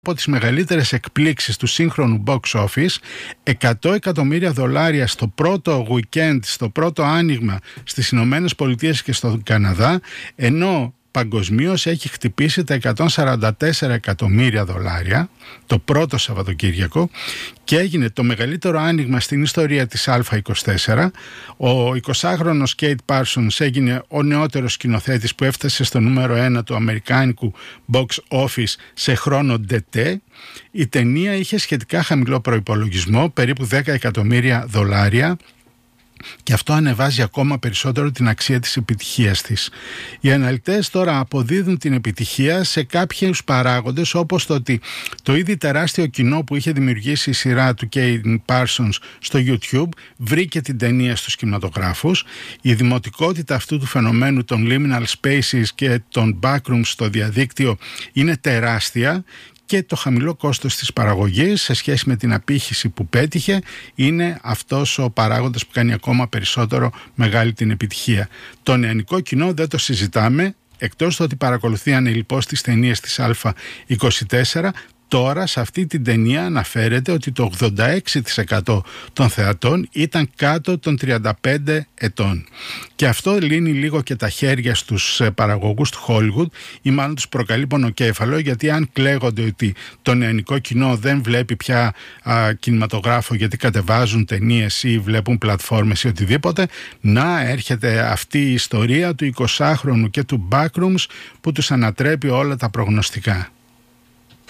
από τις μεγαλύτερες εκπλήξεις του σύγχρονου box office, $100 εκατομμύρια στο πρώτο weekend, στο πρώτο άνοιγμα στις Ηνωμένες Πολιτείες και στον Καναδά, ενώ παγκοσμίως έχει χτυπήσει τα $144 εκατομμύρια το πρώτο Σαββατοκύριακο και έγινε το μεγαλύτερο άνοιγμα στην ιστορία της Α24. Ο 20χρονος Kate Parsons έγινε ο νεότερος σκηνοθέτης που έφτασε στο νούμερο 1 του αμερικάνικου box office σε χρόνο ντετέ. Η ταινία είχε σχετικά χαμηλό προϋπολογισμό, περίπου $10 εκατομμύρια, και αυτό ανεβάζει ακόμα περισσότερο την αξία της επιτυχίας της. Οι αναλυτές τώρα αποδίδουν την επιτυχία σε κάποιους παράγοντες, όπως το ότι το ήδη τεράστιο κοινό που είχε δημιουργήσει η σειρά του Kate Parsons στο YouTube βρήκε την ταινία στους κινηματογράφους. Η δημοτικότητα αυτού του φαινομένου των liminal spaces και των backrooms στο διαδίκτυο είναι τεράστια, και το χαμηλό κόστος της παραγωγής σε σχέση με την απήχηση που πέτυχε είναι αυτός ο παράγοντας που κάνει ακόμα περισσότερο μεγάλη την επιτυχία. Το νεανικό κοινό δεν το συζητάμε, εκτός το ότι παρακολουθεί ανελιπώς τις ταινίες της Α24. Τώρα σε αυτή την ταινία αναφέρεται ότι το 86% των θεατών ήταν κάτω των 35 ετών. Και αυτό λύνει λίγο και τα χέρια στους παραγωγούς του Hollywood, ή μάλλον τους προκαλεί πονοκέφαλο, γιατί αν κλαίγονται ότι το νεανικό κοινό δεν βλέπει πια κινηματογράφο γιατί κατεβάζουν ταινίες ή βλέπουν πλατφόρμες ή οτιδήποτε, να έρχεται αυτή η ιστορία του 20χρονου και του Backrooms που τους ανατρέπει όλα τα προγνωστικά.